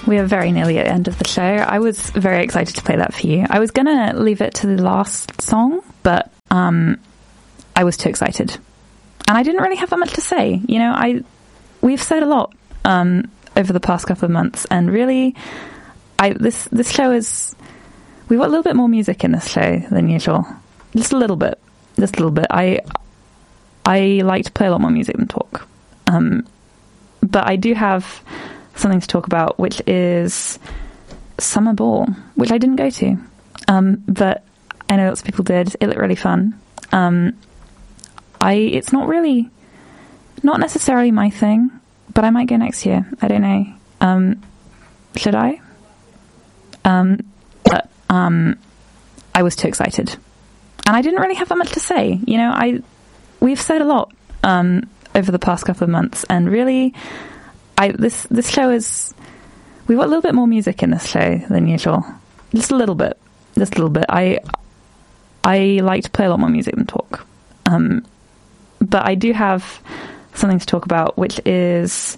We are very nearly at the end of the show. I was very excited to play that for you. I was going to leave it to the last song, but I was too excited. And I didn't really have that much to say. You know, we've said a lot over the past couple of months, and really, this show is... We've got a little bit more music in this show than usual. Just a little bit. I like to play a lot more music than talk. But I do have something to talk about, which is Summer Ball, which I didn't go to. But I know lots of people did. It looked really fun. It's not necessarily my thing, but I might go next year. I don't know. Should I? But I was too excited. And I didn't really have that much to say. You know, we've said a lot over the past couple of months, and really, this show is... We've got a little bit more music in this show than usual. Just a little bit. I like to play a lot more music than talk. But I do have something to talk about, which is